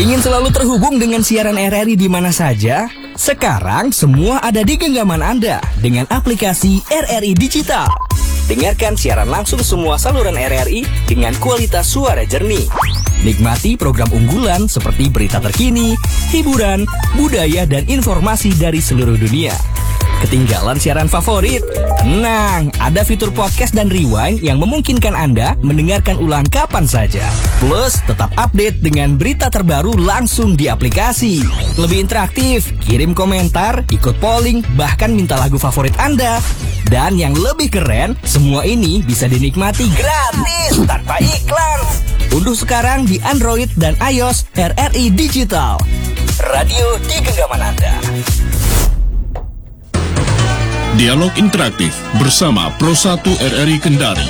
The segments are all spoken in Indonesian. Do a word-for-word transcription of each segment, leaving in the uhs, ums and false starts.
Ingin selalu terhubung dengan siaran R R I di mana saja? Sekarang semua ada di genggaman Anda dengan aplikasi R R I Digital. Dengarkan siaran langsung semua saluran R R I dengan kualitas suara jernih. Nikmati program unggulan seperti berita terkini, hiburan, budaya, dan informasi dari seluruh dunia. Ketinggalan siaran favorit? Tenang, ada fitur podcast dan rewind yang memungkinkan Anda mendengarkan ulang kapan saja. Plus, tetap update dengan berita terbaru langsung di aplikasi. Lebih interaktif, kirim komentar, ikut polling, bahkan minta lagu favorit Anda. Dan yang lebih keren, semua ini bisa dinikmati gratis tanpa iklan. Unduh sekarang di Android dan iOS R R I Digital. Radio di genggaman Anda. Dialog interaktif bersama Pro satu R R I Kendari.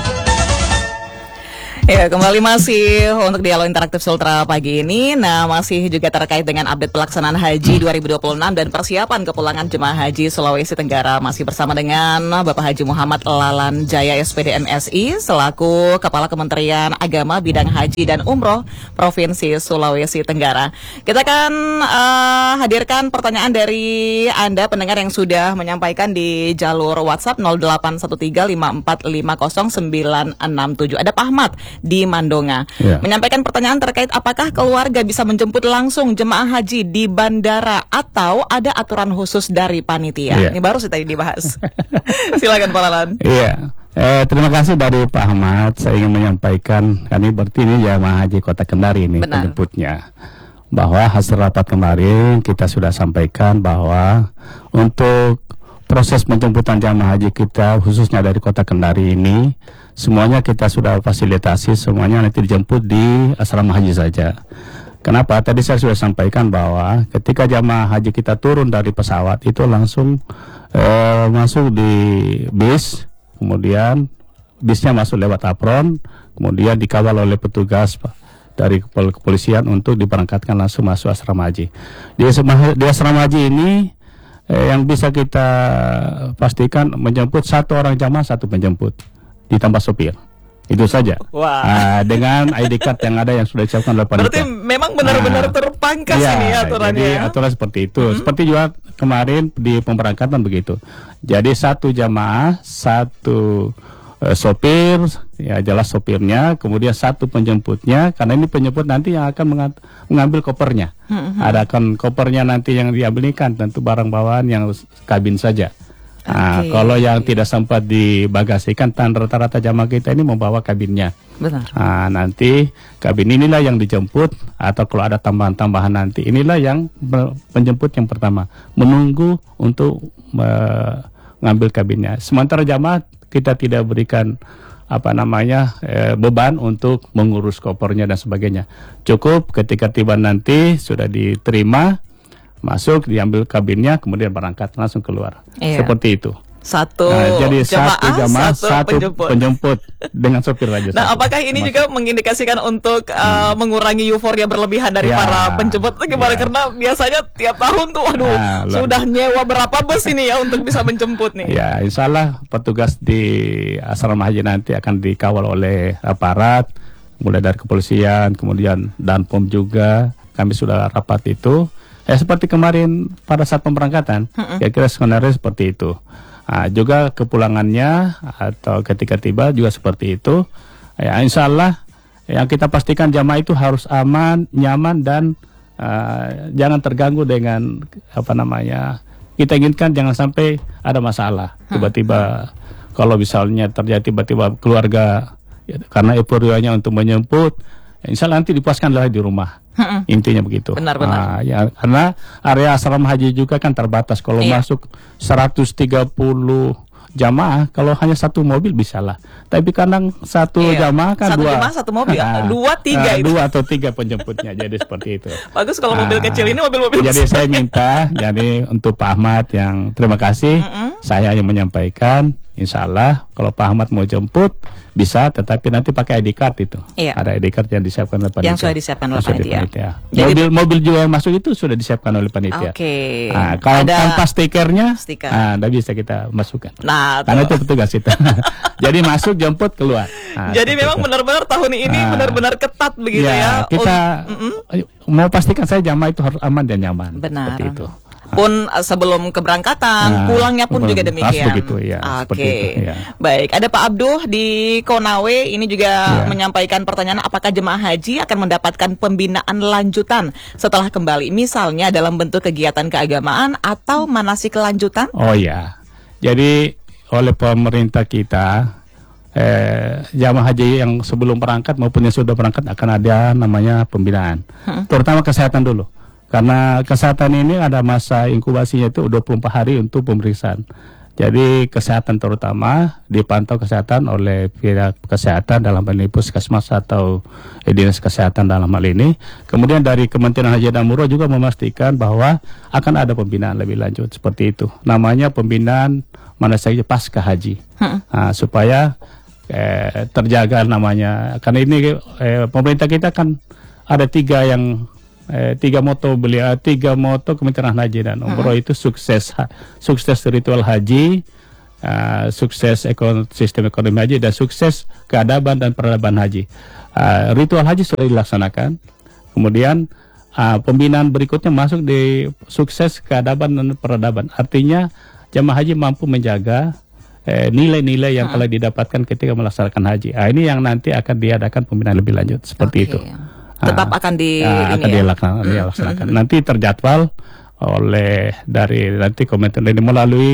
Ya, kembali masih untuk dialog interaktif Sultra pagi ini. Nah, masih juga terkait dengan update pelaksanaan haji dua ribu dua puluh enam dan persiapan kepulangan jemaah haji Sulawesi Tenggara. Masih bersama dengan Bapak Haji Muhammad Lalan Jaya S P D M S I selaku Kepala Kementerian Agama Bidang Haji dan Umroh Provinsi Sulawesi Tenggara. Kita akan uh, hadirkan pertanyaan dari Anda pendengar yang sudah menyampaikan di jalur WhatsApp nol delapan satu tiga lima empat lima nol sembilan enam tujuh. Ada Pak Ahmad di Mandonga ya, menyampaikan pertanyaan terkait apakah keluarga bisa menjemput langsung jemaah haji di bandara atau ada aturan khusus dari panitia. Ya. Ini baru sih tadi dibahas. Silakan Pak Lalan. Iya. Eh, terima kasih dari Pak Ahmad. Saya ingin menyampaikan, kami berarti ini jemaah haji Kota Kendari ini penjemputnya, bahwa hasil rapat kemarin kita sudah sampaikan bahwa untuk proses penjemputan jemaah haji kita khususnya dari Kota Kendari ini semuanya kita sudah fasilitasi, semuanya nanti dijemput di asrama haji saja. Kenapa? Tadi saya sudah sampaikan bahwa ketika jemaah haji kita turun dari pesawat itu langsung eh, masuk di bis, kemudian bisnya masuk lewat apron, kemudian dikawal oleh petugas dari kepolisian untuk diberangkatkan langsung masuk asrama haji. Di asrama, di asrama haji ini Eh, yang bisa kita pastikan menjemput satu orang jamaah, satu penjemput, ditambah sopir. Itu saja. Wah. Uh, dengan I D card yang ada yang sudah disiapkan oleh panitia. Berarti memang benar-benar uh, terpangkas ya, ini aturannya. Jadi aturan seperti itu. Mm-hmm. Seperti juga kemarin di pemberangkatan begitu. Jadi satu jamaah, satu uh, sopir, ya jelas sopirnya, kemudian satu penjemputnya, karena ini penjemput nanti yang akan mengat- mengambil kopernya. Mm-hmm. Ada kan kopernya nanti yang diambilkan tentu barang bawaan yang kabin saja. Okay. Nah, kalau yang tidak sempat dibagasikan, tan rata-rata jamaah kita ini membawa kabinnya. Benar. Nah, nanti kabin inilah yang dijemput, atau kalau ada tambahan-tambahan nanti inilah yang penjemput yang pertama menunggu untuk mengambil kabinnya. Sementara jamaah kita tidak berikan apa namanya eh, beban untuk mengurus kopernya dan sebagainya. Cukup ketika tiba nanti sudah diterima, masuk, diambil kabinnya, kemudian berangkat langsung keluar. Iya. Seperti itu. Satu nah, jadi jamaah, satu jamaah, satu, satu penjemput. penjemput dengan sopir aja. Nah, satu. apakah ini Masuk. juga mengindikasikan untuk uh, hmm. mengurangi euforia berlebihan dari ya, para penjemput itu gimana? Ya. Karena biasanya tiap tahun tuh, waduh, nah, sudah nyewa berapa bus ini ya untuk bisa menjemput nih. Ya, insya Allah petugas di asrama haji nanti akan dikawal oleh aparat, mulai dari kepolisian, kemudian Danpom juga. Kami sudah rapat itu. Ya, seperti kemarin pada saat pemberangkatan, hmm. kira-kira sebenarnya seperti itu. Nah, juga kepulangannya atau ketika tiba juga seperti itu. Ya, insya Allah yang kita pastikan jamaah itu harus aman, nyaman, dan uh, jangan terganggu dengan apa namanya. Kita inginkan jangan sampai ada masalah. Tiba-tiba hmm. kalau misalnya terjadi tiba-tiba keluarga ya, karena euforianya untuk menjemput, ya, insya Allah nanti dipuaskan lagi di rumah. Hmm. Intinya begitu. Benar-benar. Nah, ya, karena area asrama haji juga kan terbatas. Kalau iya. masuk seratus tiga puluh jamaah, kalau hanya satu mobil bisa lah. Tapi kadang satu iya. jamaah kan satu dua. Jamaah, satu mobil, nah, dua tiga. Nah, dua atau tiga penjemputnya. Jadi seperti itu. Bagus kalau mobil nah, kecil ini mobil-mobil. Jadi besar. Saya minta, jadi untuk Pak Ahmad yang terima kasih, mm-hmm. saya yang menyampaikan. insya Allah kalau Pak Ahmad mau jemput bisa, tetapi nanti pakai I D card itu. Iya. Ada I D card yang disiapkan oleh panitia. Yang sudah disiapkan oleh panitia. Jadi, mobil mobil juga yang masuk itu sudah disiapkan oleh panitia. Oke. Okay. Nah, kalau ada tanpa stikernya, stiker. nah, tidak bisa kita masukkan. Nah, karena itu petugas itu. Jadi masuk, jemput, keluar. Nah, jadi memang benar-benar tahun ini nah, benar-benar ketat begitu ya. ya. Kita oh, mau pastikan saya jamaah itu harus aman dan nyaman. Benar. Seperti itu. Pun sebelum keberangkatan, nah, pulangnya pun juga demikian. Begitu, ya, Oke, okay. ya. Baik. Ada Pak Abduh di Konawe ini juga ya. menyampaikan pertanyaan, apakah jemaah haji akan mendapatkan pembinaan lanjutan setelah kembali, misalnya dalam bentuk kegiatan keagamaan atau manasik lanjutan? Oh ya, jadi oleh pemerintah kita, eh, jamaah haji yang sebelum berangkat maupun yang sudah berangkat akan ada namanya pembinaan, hmm. terutama kesehatan dulu. Karena kesehatan ini ada masa inkubasinya itu dua puluh empat hari untuk pemeriksaan. Jadi kesehatan terutama dipantau kesehatan oleh pihak kesehatan dalam hal ini puskesmas atau dinas kesehatan dalam hal ini. Kemudian dari Kementerian Haji dan Umroh juga memastikan bahwa akan ada pembinaan lebih lanjut seperti itu. Namanya pembinaan mana saja pasca haji. Hmm. Nah, supaya eh, terjaga namanya. Karena ini eh, pemerintah kita kan ada tiga yang Eh, tiga moto beliau, tiga moto Kementerian Haji dan Umroh hmm. itu sukses, ha, sukses ritual haji, uh, sukses ekon, sistem ekonomi haji, dan sukses keadaban dan peradaban haji. Uh, ritual haji sudah dilaksanakan, kemudian uh, pembinaan berikutnya masuk di sukses keadaban dan peradaban. Artinya jemaah haji mampu menjaga eh, nilai-nilai yang hmm. telah didapatkan ketika melaksanakan haji. Uh, ini yang nanti akan diadakan pembinaan lebih lanjut seperti okay. itu. Tetap akan di nah, ini akan ya? dilaksanakan, dilaksanakan. Nanti terjadwal oleh dari nanti Kementerian ini melalui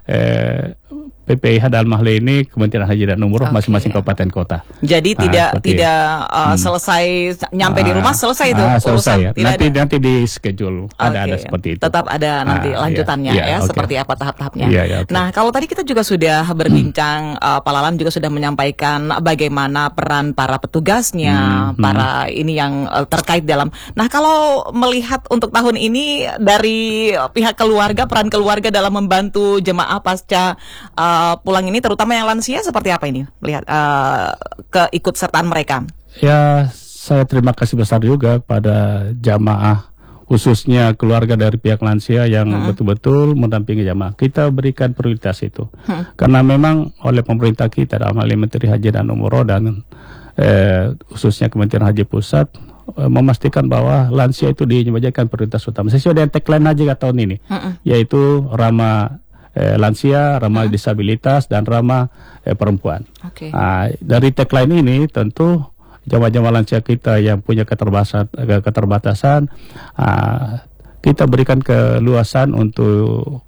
eh, P P I H dalam hal ini Kementerian Haji dan Umroh okay. masing-masing kabupaten kota. Jadi nah, tidak tidak uh, hmm. selesai nyampe ah, di rumah selesai itu ah, selesai ya. Nanti ada. nanti di schedule okay. ada ada seperti itu. Tetap ada nanti ah, lanjutannya iya, ya, okay. seperti apa tahap-tahapnya. Iya, iya, okay. Nah, kalau tadi kita juga sudah berbincang, hmm. uh, Pak Lalam juga sudah menyampaikan bagaimana peran para petugasnya, hmm. para hmm. ini yang uh, terkait dalam. Nah, kalau melihat untuk tahun ini dari pihak keluarga, peran keluarga dalam membantu jemaah pasca uh, pulang ini, terutama yang lansia, seperti apa ini melihat uh, keikutsertaan mereka? Ya, saya terima kasih besar juga pada jamaah, khususnya keluarga dari pihak lansia yang hmm. betul-betul mendampingi jamaah. Kita berikan prioritas itu, hmm. karena memang oleh pemerintah kita dalam hal ini Menteri Haji dan Umroh dan eh, khususnya Kementerian Haji Pusat eh, memastikan bahwa lansia itu dijadikan prioritas utama. Sesuai dengan tagline haji tahun ini, hmm. yaitu ramah Eh, lansia, ramah hmm. disabilitas, dan ramah eh, perempuan. Okay. Nah, dari tagline ini tentu jamaah-jamaah lansia kita yang punya keterbatasan, keterbatasan uh, kita berikan keluasan untuk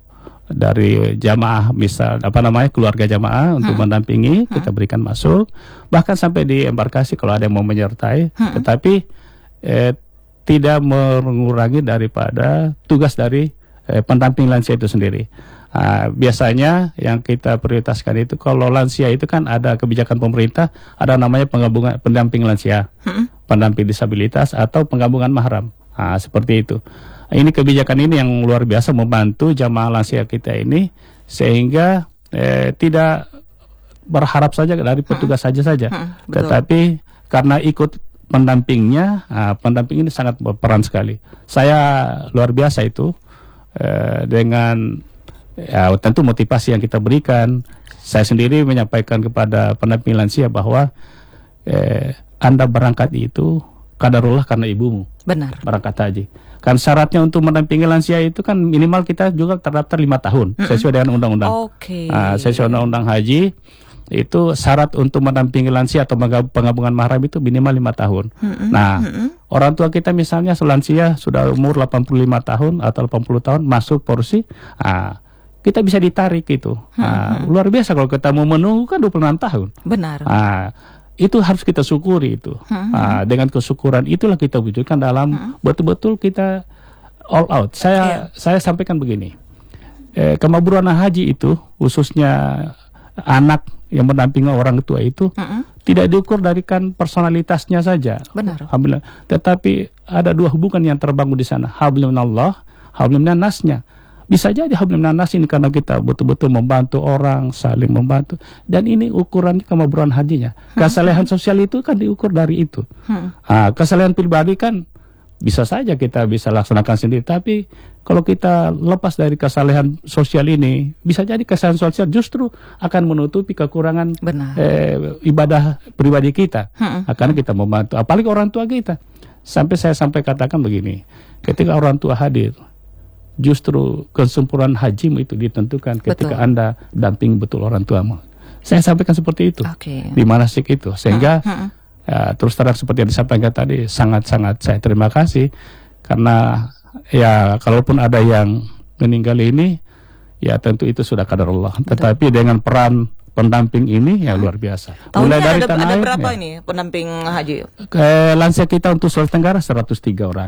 dari jamaah, misal apa namanya keluarga jamaah untuk hmm. mendampingi, hmm. kita berikan masuk, bahkan sampai di embarkasi kalau ada yang mau menyertai, hmm. tetapi eh, tidak mengurangi daripada tugas dari eh, pendamping lansia itu sendiri. Uh, biasanya yang kita prioritaskan itu kalau lansia itu kan ada kebijakan pemerintah, ada namanya penggabungan pendamping lansia, hmm. pendamping disabilitas atau penggabungan mahram. Nah, seperti itu. Ini kebijakan ini yang luar biasa membantu jamaah lansia kita ini sehingga eh, tidak berharap saja dari petugas hmm. saja saja, hmm, tetapi karena ikut pendampingnya, nah, pendamping ini sangat berperan sekali. Saya luar biasa itu eh, dengan ya, tentu motivasi yang kita berikan. Saya sendiri menyampaikan kepada pendamping lansia bahwa eh, Anda berangkat itu kadarullah karena ibumu. Benar. Berangkat haji. Kan syaratnya untuk mendampingi lansia itu kan minimal kita juga terdaftar lima tahun mm-hmm. sesuai dengan undang-undang. Oke. Okay. Nah, sesuai undang-undang haji itu syarat untuk mendampingi lansia atau penggabungan mahram itu minimal lima tahun. Mm-hmm. Nah, mm-hmm. orang tua kita misalnya lansia sudah umur delapan puluh lima tahun atau delapan puluh tahun masuk porsi. Nah, kita bisa ditarik itu. Nah, hmm. luar biasa kalau kita mau menunggu kan dua puluh enam tahun. Benar. Nah, itu harus kita syukuri itu. Hmm. Nah, dengan kesyukuran itulah kita wujudkan dalam hmm. betul-betul kita all out. Saya yeah. saya sampaikan begini. Eh, kemabruan haji itu khususnya anak yang mendampingi orang tua itu hmm. tidak diukur dari kan personalitasnya saja. Benar. Tetapi ada dua hubungan yang terbangun di sana. Hablum minallah, hablum minan nasnya. Bisa jadi hablum minan nas ini karena kita betul-betul membantu orang, saling membantu. Dan ini ukuran kemabruan hajinya. Kesalehan sosial itu kan diukur dari itu. Hmm. Nah, kesalehan pribadi kan bisa saja kita bisa laksanakan sendiri. Tapi kalau kita lepas dari kesalehan sosial ini, bisa jadi kesalehan sosial justru akan menutupi kekurangan eh, ibadah pribadi kita. Hmm. Karena kita membantu, apalagi orang tua kita. Sampai saya sampai katakan begini, ketika orang tua hadir, justru kesempurnaan hajimu itu ditentukan ketika betul. Anda damping betul orang tuamu. Saya sampaikan seperti itu okay. di manasik itu, sehingga hmm. Hmm. Ya, terus terang seperti yang disampaikan tadi, sangat-sangat saya terima kasih karena ya kalaupun ada yang meninggal ini, ya tentu itu sudah qadar Allah. Betul. Tetapi dengan peran pendamping ini ya luar biasa. Tahunnya mulai dari ada, tanah ada air, berapa ya. Ini pendamping haji? Ke lansia kita untuk Sulawesi Tenggara seratus tiga orang.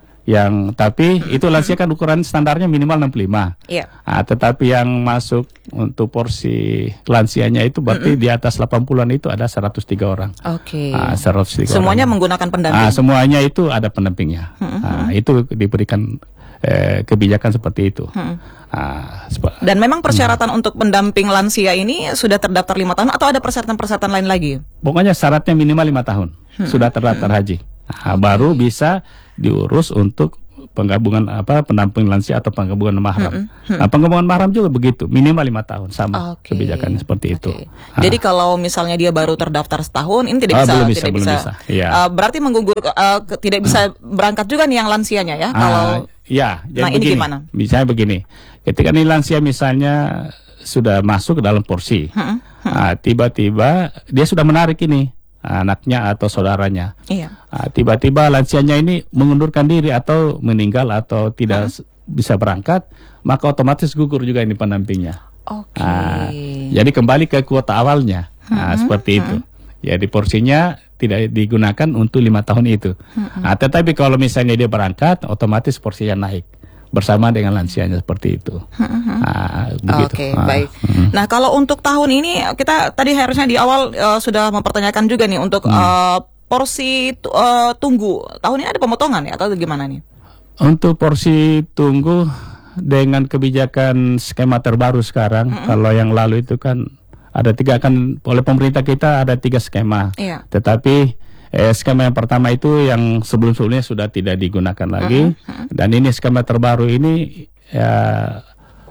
Yang tapi itu lansia kan ukuran standarnya minimal enam puluh lima. Iya. Nah, tetapi yang masuk untuk porsi lansianya itu berarti mm-hmm. di atas delapan puluhan itu ada seratus tiga orang. Oke. Okay. Nah, seratus tiga semuanya orang. Menggunakan pendamping. Nah, semuanya itu ada pendampingnya. Mm-hmm. Nah, itu diberikan eh, kebijakan seperti itu. Mm-hmm. Nah, sep- Dan memang persyaratan hmm. untuk pendamping lansia ini sudah terdaftar lima tahun atau ada persyaratan-persyaratan lain lagi? Pokoknya syaratnya minimal lima tahun hmm. sudah terdaftar hmm. haji. Nah, baru bisa diurus untuk penggabungan apa pendamping lansia atau penggabungan mahram. Hmm. Hmm. Nah, penggabungan mahram juga begitu, minimal lima tahun sama okay. kebijakannya seperti okay. itu. Nah. Jadi kalau misalnya dia baru terdaftar setahun, ini tidak oh, bisa, belum bisa, tidak belum bisa. bisa. Ya. Uh, berarti menggugur, uh, tidak bisa berangkat juga nih yang lansianya ya? Ah, kalau ya, jadi nah, begini. Ini gimana? Misalnya begini, ketika nih lansia misalnya sudah masuk ke dalam porsi, hmm. Hmm. Nah, tiba-tiba dia sudah menarik ini anaknya atau saudaranya. Iya. Nah, tiba-tiba lansianya ini mengundurkan diri atau meninggal atau tidak hmm. bisa berangkat, maka otomatis gugur juga ini pendampingnya. Oke. Okay. Nah, jadi kembali ke kuota awalnya. Nah, hmm. seperti hmm. itu. Jadi porsinya tidak digunakan untuk lima tahun itu. Hmm. Nah, tetapi kalau misalnya dia berangkat, otomatis porsinya naik bersama dengan lansianya seperti itu. Hmm. Nah, begitu. Oke, okay, nah, baik. Hmm. Nah, kalau untuk tahun ini kita tadi harusnya di awal uh, sudah mempertanyakan juga nih untuk hmm. uh, porsi uh, tunggu. Tahun ini ada pemotongan ya atau gimana nih? Untuk porsi tunggu dengan kebijakan skema terbaru sekarang, hmm. kalau yang lalu itu kan ada tiga kan oleh pemerintah kita ada tiga skema. Iya. Tetapi Eh, skema yang pertama itu yang sebelum-sebelumnya sudah tidak digunakan lagi, uh-huh. dan ini skema terbaru ini ya,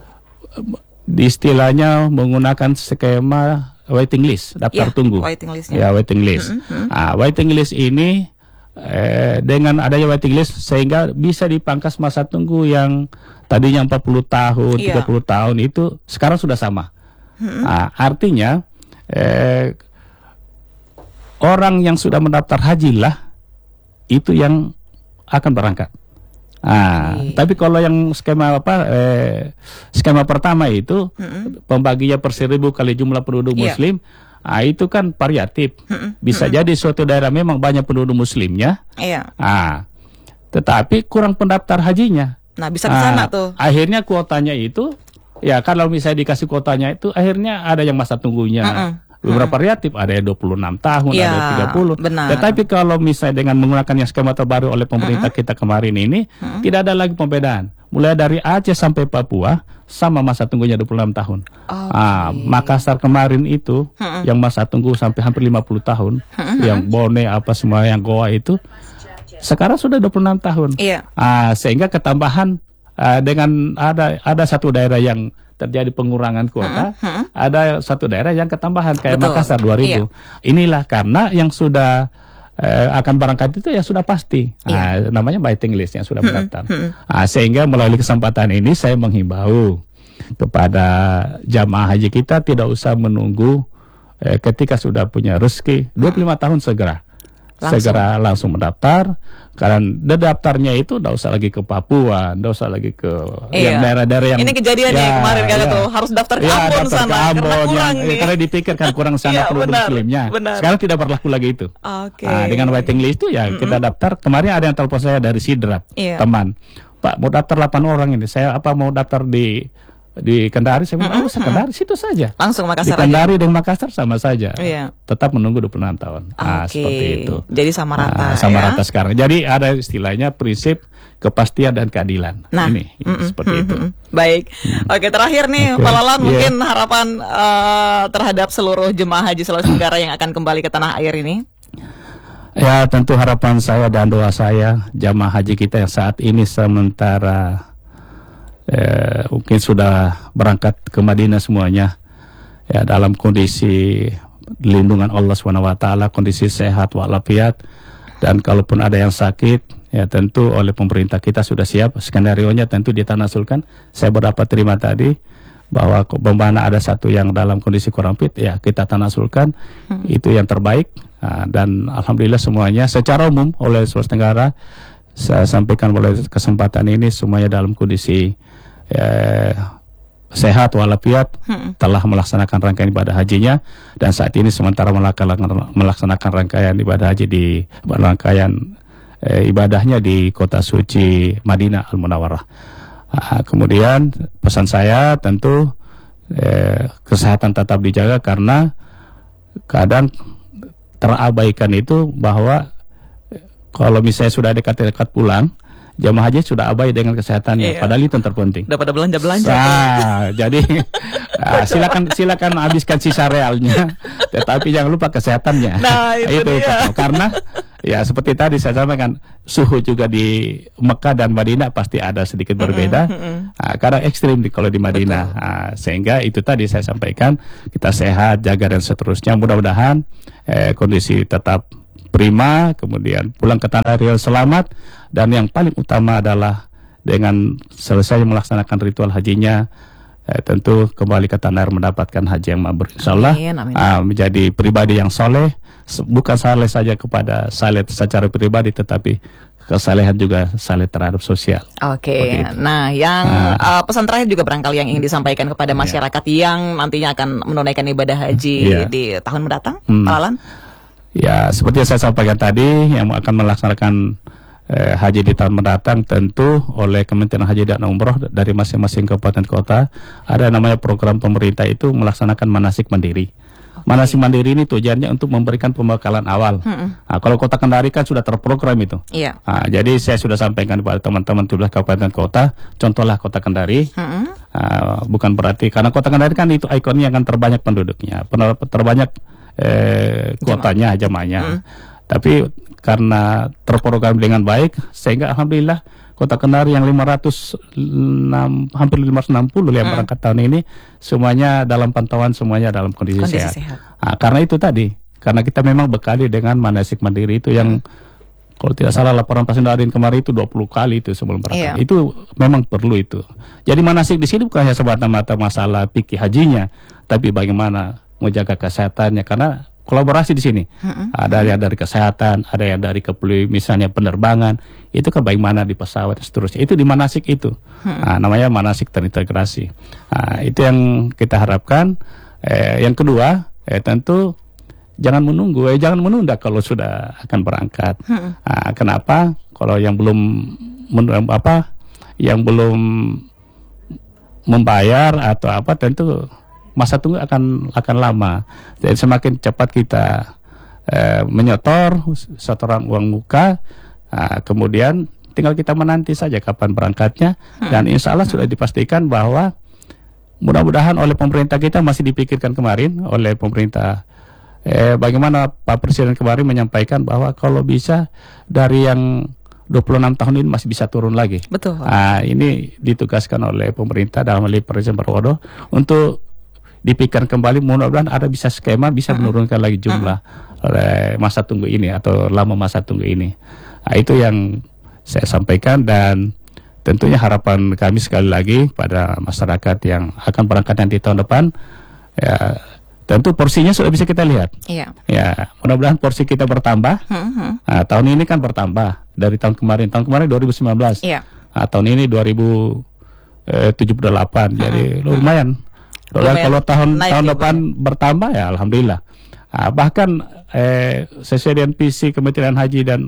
istilahnya menggunakan skema waiting list, daftar yeah, tunggu. Waiting list-nya. Ya, waiting list. Uh-huh. Nah, waiting list ini eh, dengan adanya waiting list sehingga bisa dipangkas masa tunggu yang tadinya empat puluh tahun, yeah. tiga puluh tahun itu sekarang sudah sama. Uh-huh. Nah, artinya eh, orang yang sudah mendaftar haji lah itu yang akan berangkat. Nah, okay. Tapi kalau yang skema apa eh, skema pertama itu mm-hmm. pembaginya per seribu kali jumlah penduduk yeah. muslim, nah, itu kan variatif. Mm-hmm. Bisa mm-hmm. jadi suatu daerah memang banyak penduduk muslimnya, yeah. nah, tetapi kurang pendaftar hajinya. Nah, bisa ke sana nah, tuh. Akhirnya kuotanya itu, ya kalau misalnya dikasih kuotanya itu, akhirnya ada yang masa tunggunya. Mm-hmm. Beberapa variatif, ada yang dua puluh enam tahun, ya, ada yang tiga puluh. Benar. Tetapi kalau misalnya dengan menggunakan yang skema terbaru oleh pemerintah uh-huh. kita kemarin ini, uh-huh. tidak ada lagi pembedaan. Mulai dari Aceh sampai Papua, sama masa tunggunya dua puluh enam tahun. Okay. Ah, Makassar kemarin itu, uh-huh. yang masa tunggu sampai hampir lima puluh tahun, uh-huh. yang Bone, apa semua, yang Goa itu, sekarang sudah dua puluh enam tahun. Yeah. Ah, sehingga ketambahan ah, dengan ada ada satu daerah yang terjadi pengurangan kuota, uh, uh. ada satu daerah yang ketambahan kayak Betul. Makassar dua ribu. Iya. Inilah karena yang sudah eh, akan berangkat itu ya sudah pasti. Iya. Nah, namanya waiting list yang sudah mendaftar. Uh, uh. Nah, sehingga melalui kesempatan ini saya menghimbau kepada jamaah haji kita tidak usah menunggu eh, ketika sudah punya rezeki dua puluh lima tahun segera. Langsung. Segera langsung mendaftar. Karena daftarnya itu tidak usah lagi ke Papua, tidak usah lagi ke iya. yang daerah-daerah yang ini kejadian ya, kemarin kan ya. Tuh harus daftar ke ya, Ambon daftar sana ke Ambon, karena kurang yang, nih. Karena dipikirkan kurang sana ya, penduduk muslimnya. Benar. Sekarang tidak berlaku lagi itu. Okay. Nah, dengan waiting list itu ya mm-hmm. kita daftar. Kemarin ada yang telepon saya dari Sidrap, iya. teman. Pak mau daftar delapan orang ini. Saya apa mau daftar di di Kendari, saya bilang, oh, Kendari situ saja. Langsung Makassar di Kendari aja. Dan Makassar sama saja. Iya. Tetap menunggu dua puluh enam tahun. Nah, okay. seperti itu. Jadi sama rata. Nah, sama ya? rata sekarang. Jadi ada istilahnya prinsip kepastian dan keadilan. Nah, ini, ini mm-mm, seperti mm-mm. itu. Baik. Oke, terakhir nih, okay. Pak Lalan, yeah. mungkin harapan uh, terhadap seluruh jemaah haji Sulawesi Tenggara yang akan kembali ke tanah air ini. Ya, tentu harapan saya dan doa saya jamaah haji kita yang saat ini sementara Eh, mungkin sudah berangkat ke Madinah semuanya ya dalam kondisi lindungan Allah subhanahu wa taala, kondisi sehat walafiat, dan kalaupun ada yang sakit ya tentu oleh pemerintah kita sudah siap skenario-nya tentu ditanasulkan. Saya berdapat terima tadi bahwa mana ada satu yang dalam kondisi kurang fit ya kita tanasulkan, hmm. itu yang terbaik. Nah, dan alhamdulillah semuanya secara umum oleh Sulawesi Tenggara saya sampaikan oleh kesempatan ini semuanya dalam kondisi eh, sehat walafiat, hmm. telah melaksanakan rangkaian ibadah hajinya, dan saat ini sementara melaksanakan, melaksanakan rangkaian ibadah haji di rangkaian eh, ibadahnya di kota suci Madinah Al-Munawwarah. Nah, kemudian pesan saya tentu eh, kesehatan tetap dijaga karena kadang terabaikan itu bahwa kalau misalnya sudah dekat-dekat pulang, jamaah haji sudah abai dengan kesehatannya, iya. Padahal itu yang terpenting. Udah pada belanja-belanja. Nah, jadi nah, silakan silakan habiskan sisa realnya, tetapi jangan lupa kesehatannya. Nah, itu, itu dia. Karena ya seperti tadi saya sampaikan, suhu juga di Mekah dan Madinah pasti ada sedikit berbeda. Mm-hmm. Nah, karena ekstrim di, kalau di Madinah. Nah, sehingga itu tadi saya sampaikan, kita sehat, jaga dan seterusnya. Mudah-mudahan eh, kondisi tetap prima, kemudian pulang ke tanah air selamat, dan yang paling utama adalah dengan selesai melaksanakan ritual hajinya, eh, tentu kembali ke tanah air mendapatkan haji yang mabrur, insyaallah, uh, menjadi pribadi yang soleh, bukan saleh saja kepada saleh secara pribadi, tetapi kesalehan juga saleh terhadap sosial. Oke, okay. Nah yang nah, uh, pesan terakhir juga barangkali yang ingin disampaikan kepada masyarakat yeah. yang nantinya akan menunaikan ibadah haji yeah. di tahun mendatang, hmm. Pak Lalan? Ya, seperti yang saya sampaikan tadi, yang akan melaksanakan eh, haji di tahun mendatang tentu oleh Kementerian Haji dan Umroh dari masing-masing kabupaten kota ada namanya program pemerintah itu melaksanakan manasik mandiri. Okay. Manasik mandiri ini tujuannya untuk memberikan pembekalan awal. Hmm. Nah, kalau Kota Kendari kan sudah terprogram itu. Yeah. Nah, jadi saya sudah sampaikan kepada teman-teman tujuh belas kabupaten kota, contohlah Kota Kendari. Hmm. Nah, bukan berarti karena Kota Kendari kan itu ikonnya kan terbanyak penduduknya, terbanyak Eh, kuotanya jamaahnya, hmm. tapi karena terprogram dengan baik sehingga alhamdulillah Kota Kendari yang lima ratus enam hampir lima ratus enam puluh yang hmm. berangkat tahun ini semuanya dalam pantauan, semuanya dalam kondisi, kondisi sehat. sehat. Nah, karena itu tadi, karena kita memang bekali dengan manasik mandiri itu yang hmm. kalau tidak salah laporan Pak Sendarin kemarin itu dua puluh kali itu sebelum berangkat. Iya. Itu memang perlu itu. Jadi manasik di sini bukan hanya semata-mata masalah fikih hajinya, tapi bagaimana menjaga kesehatannya, karena kolaborasi di sini. Mm-hmm. Ada yang dari kesehatan, ada yang dari kepulih misalnya penerbangan, itu kan bagaimana di pesawat dan seterusnya. Itu di manasik itu. Mm-hmm. Nah, namanya manasik terintegrasi. Nah, itu yang kita harapkan. Eh, yang kedua, eh, tentu jangan menunggu, eh, jangan menunda kalau sudah akan berangkat. Mm-hmm. Nah, kenapa? Kalau yang belum men- apa, yang belum membayar atau apa, tentu masa tunggu akan akan lama. Jadi semakin cepat kita eh, menyetor setoran uang muka, nah, kemudian tinggal kita menanti saja kapan berangkatnya, hmm. dan insya Allah sudah dipastikan bahwa mudah-mudahan oleh pemerintah kita masih dipikirkan kemarin oleh pemerintah. Eh, bagaimana Pak Presiden kemarin menyampaikan bahwa kalau bisa dari yang dua puluh enam tahun ini masih bisa turun lagi. Betul. Nah, ini ditugaskan oleh pemerintah dalam hal Presiden Prabowo untuk dipikirkan kembali, mudah-mudahan ada bisa skema bisa uh-huh. menurunkan lagi jumlah uh-huh. masa tunggu ini atau lama masa tunggu ini. Nah, itu yang saya sampaikan, dan tentunya harapan kami sekali lagi pada masyarakat yang akan berangkat nanti tahun depan, ya tentu porsinya sudah bisa kita lihat. Iya. Ya, mudah-mudahan porsi kita bertambah. Uh-huh. Nah, tahun ini kan bertambah dari tahun kemarin. Tahun kemarin dua ribu sembilan belas. Iya. Nah, tahun ini dua ribu tujuh puluh delapan. Uh-huh. Jadi lumayan. Lumayan. Kalau tahun tahun ya, depan bener. bertambah ya alhamdulillah. Nah, bahkan eh, sesuai dengan visi Kementerian Haji dan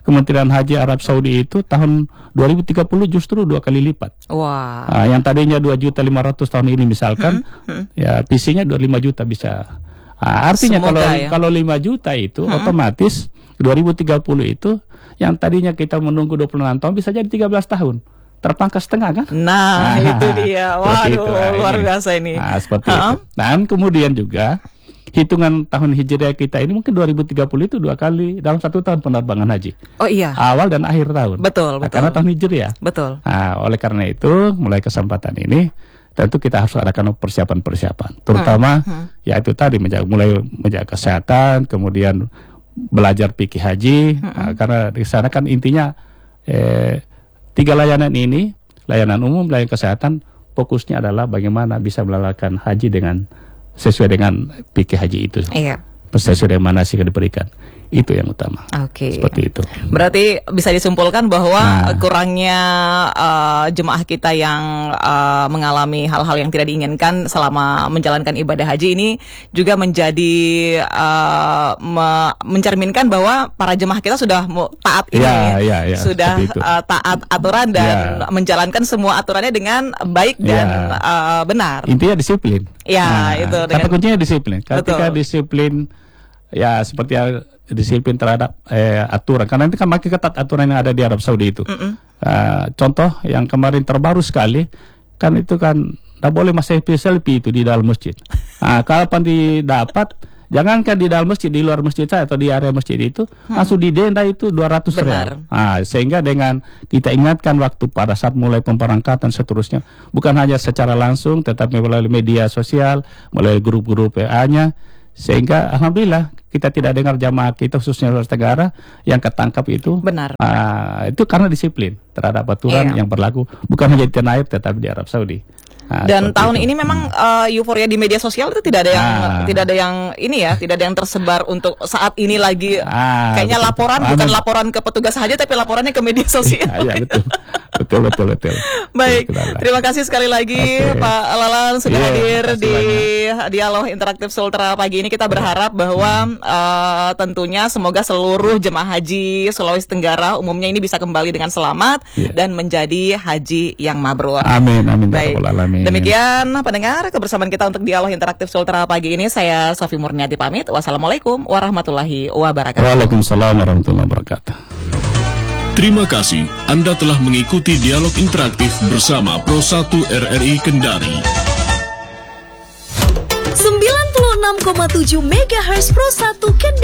Kementerian Haji Arab Saudi itu tahun dua ribu tiga puluh justru dua kali lipat. Wah. Nah, yang tadinya dua juta lima ratus tahun ini misalkan, hmm, hmm. ya visinya dua puluh lima juta bisa. Nah, artinya Semoga, kalau ya. kalau lima juta itu hmm. otomatis dua ribu tiga puluh itu yang tadinya kita menunggu dua puluh enam tahun bisa jadi tiga belas tahun. Terpangkas setengah kan? Nah, nah itu dia. Waduh, itu, nah, luar ini. biasa ini. Nah, seperti ha? itu. Dan kemudian juga hitungan tahun hijriah kita ini mungkin dua ribu tiga puluh itu dua kali dalam satu tahun penerbangan haji. Oh iya. Awal dan akhir tahun. Betul, nah, betul. Karena tahun hijriah. Betul. Nah, oleh karena itu, mulai kesempatan ini tentu kita harus adakan persiapan-persiapan. Terutama hmm. Hmm. ya itu tadi menjaga, mulai menjaga kesehatan, kemudian belajar fikih haji. Hmm. Nah, karena di sana kan intinya eh, tiga layanan ini, layanan umum, layanan kesehatan, fokusnya adalah bagaimana bisa melakukan haji dengan sesuai dengan fikih haji itu. Iya. Sesuai dengan manasik yang diberikan. Itu yang utama. Oke. Okay. Seperti itu. Berarti bisa disimpulkan bahwa nah. kurangnya uh, jemaah kita yang uh, mengalami hal-hal yang tidak diinginkan selama menjalankan ibadah haji ini juga menjadi uh, me mencerminkan bahwa para jemaah kita sudah taat ini, ya, ya, ya, sudah uh, taat aturan dan ya. menjalankan semua aturannya dengan baik dan ya. uh, benar. Intinya disiplin. Ya, nah, itu. Kata dengan... kuncinya disiplin. Ketika Betul. disiplin, ya seperti disiplin terhadap eh, aturan, karena itu kan makin ketat aturan yang ada di Arab Saudi itu. Uh, contoh yang kemarin terbaru sekali kan itu kan tidak boleh masih selfie itu di dalam masjid. Nah, kapan didapat, jangankan di dalam masjid, di luar masjid saya atau di area masjid itu hmm. langsung didenda itu dua ratus rial. Nah, sehingga dengan kita ingatkan waktu pada saat mulai pemberangkatan seterusnya, bukan hanya secara langsung tetapi melalui media sosial, melalui grup-grup W A-nya, sehingga alhamdulillah kita tidak dengar jamaah kita khususnya Sulawesi Tenggara yang ketangkap itu. Benar. Uh, itu karena disiplin terhadap aturan iya. yang berlaku bukan hanya di tanah air tetapi di Arab Saudi. Nah, dan tahun itu. ini memang uh, euforia di media sosial itu tidak ada yang ah. tidak ada yang ini ya, tidak ada yang tersebar untuk saat ini lagi ah, kayaknya betul. laporan ah, bukan laporan ke petugas saja tapi laporannya ke media sosial. Ya, ya betul. betul betul betul. Baik, betul, terima kasih sekali lagi okay. Pak Lalan sudah yeah, hadir di banyak. Dialog Interaktif Sultra pagi ini. Kita berharap bahwa uh, tentunya semoga seluruh jemaah haji Sulawesi Tenggara umumnya ini bisa kembali dengan selamat yeah. dan menjadi haji yang mabrur. Amin amin. Baik. Amin. Demikian pendengar kebersamaan kita untuk Dialog Interaktif Sultra pagi ini. Saya Sofi Murniati pamit. Wassalamualaikum warahmatullahi wabarakatuh. Waalaikumsalam warahmatullahi wabarakatuh. Terima kasih Anda telah mengikuti Dialog Interaktif bersama Pro satu R R I Kendari. sembilan puluh enam koma tujuh megahertz Pro satu Kendari.